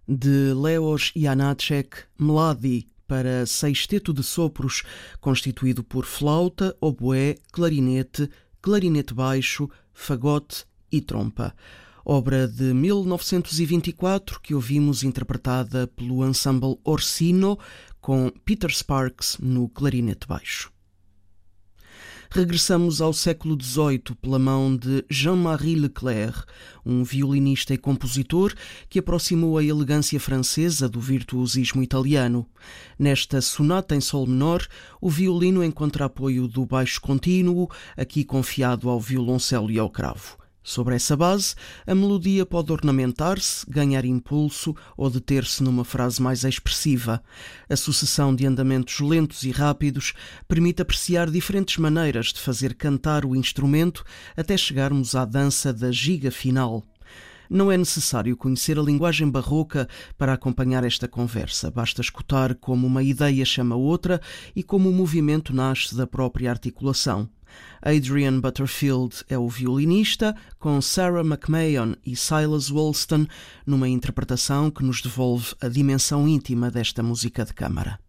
de Leos Janáček, Mladi, para sexteto de sopros, constituído por flauta, oboé, clarinete, clarinete baixo, fagote e trompa. Obra de 1924 que ouvimos interpretada pelo ensemble Orsino, com Peter Sparks no clarinete baixo. Regressamos ao século XVIII pela mão de Jean-Marie Leclerc, um violinista e compositor que aproximou a elegância francesa do virtuosismo italiano. Nesta sonata em sol menor, o violino encontra apoio do baixo contínuo, aqui confiado ao violoncelo e ao cravo. Sobre essa base, a melodia pode ornamentar-se, ganhar impulso ou deter-se numa frase mais expressiva. A sucessão de andamentos lentos e rápidos permite apreciar diferentes maneiras de fazer cantar o instrumento até chegarmos à dança da giga final. Não é necessário conhecer a linguagem barroca para acompanhar esta conversa. Basta escutar como uma ideia chama outra e como o movimento nasce da própria articulação. Adrian Butterfield é o violinista, com Sarah McMahon e Silas Woolston, numa interpretação que nos devolve a dimensão íntima desta música de câmara.